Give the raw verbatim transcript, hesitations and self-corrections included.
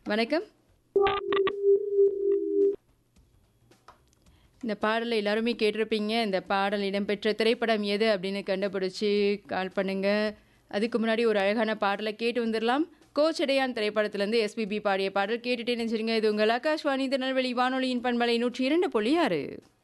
வணக்கம். இந்த பாடலை எல்லாருமே கேட்டிருப்பீங்க. இந்த பாடல் இடம்பெற்ற திரைப்படம் எது அப்படின்னு கண்டுபிடிச்சு கால் பண்ணுங்க. அதுக்கு முன்னாடி ஒரு அழகான பாடலை கேட்டு வந்துடலாம். கோச்சடையான் திரைப்படத்திலிருந்து எஸ்பிபி பாடிய பாடல் கேட்டுட்டே நினைச்சிருங்க. இது உங்கள் ஆகாஷ்வாணி திருநெல்வேலி வானொலியின் பண்பலை நூற்றி இரண்டு புள்ளி ஆறு.